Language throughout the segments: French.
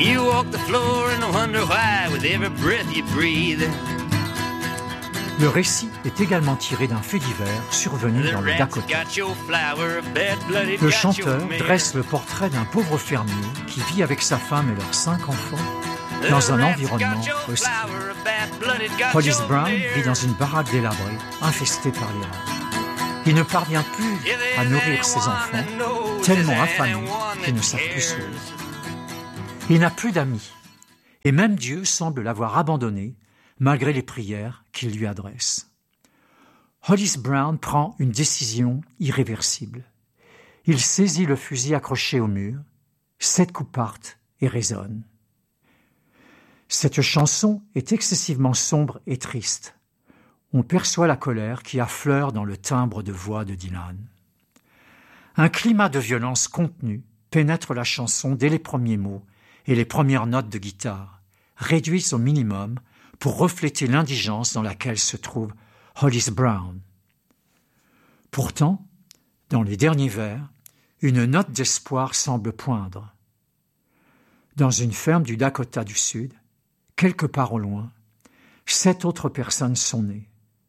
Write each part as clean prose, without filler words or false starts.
You walk the floor and wonder why with every breath you breathe. Le récit est également tiré d'un fait divers survenu The dans le rats Dakota. got your flower, bad-blooded Le got chanteur your mare. dresse le portrait d'un pauvre fermier qui vit avec sa femme et leurs 5 enfants dans un environnement hostile. Hollis Brown vit dans une baraque délabrée, infestée par les rats. Il ne parvient plus à nourrir ses enfants, tellement affamés qu'ils ne savent plus sourire. Il n'a plus d'amis, et même Dieu semble l'avoir abandonné, malgré les prières qu'il lui adresse. Hollis Brown prend une décision irréversible. Il saisit le fusil accroché au mur, 7 coups partent et résonnent. Cette chanson est excessivement sombre et triste. On perçoit la colère qui affleure dans le timbre de voix de Dylan. Un climat de violence contenue pénètre la chanson dès les premiers mots et les premières notes de guitare, réduites au minimum pour refléter l'indigence dans laquelle se trouve Hollis Brown. Pourtant, dans les derniers vers, une note d'espoir semble poindre. Dans une ferme du Dakota du Sud, quelque part au loin, 7 autres personnes sont nées.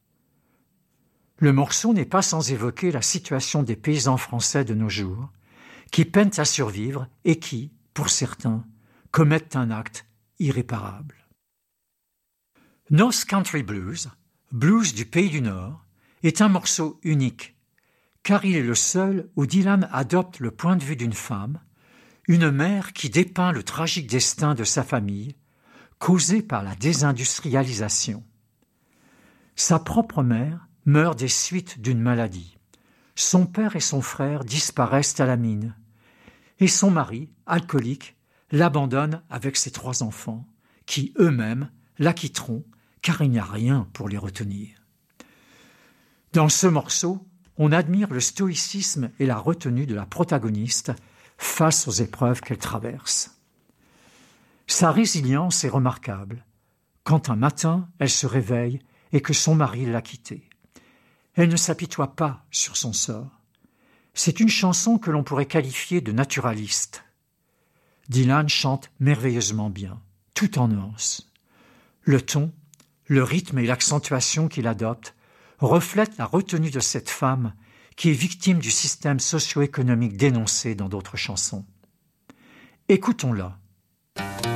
Le morceau n'est pas sans évoquer la situation des paysans français de nos jours, qui peinent à survivre et qui, pour certains, commettent un acte irréparable. North Country Blues, blues du pays du Nord, est un morceau unique, car il est le seul où Dylan adopte le point de vue d'une femme, une mère qui dépeint le tragique destin de sa famille, causé par la désindustrialisation. Sa propre mère meurt des suites d'une maladie. Son père et son frère disparaissent à la mine. Et son mari, alcoolique, l'abandonne avec ses 3 enfants, qui eux-mêmes la quitteront car il n'y a rien pour les retenir. Dans ce morceau, on admire le stoïcisme et la retenue de la protagoniste face aux épreuves qu'elle traverse. Sa résilience est remarquable, quand un matin elle se réveille et que son mari l'a quittée. Elle ne s'apitoie pas sur son sort. C'est une chanson que l'on pourrait qualifier de naturaliste. Dylan chante merveilleusement bien, tout en nuances. Le ton, le rythme et l'accentuation qu'il adopte reflètent la retenue de cette femme qui est victime du système socio-économique dénoncé dans d'autres chansons. Écoutons-la.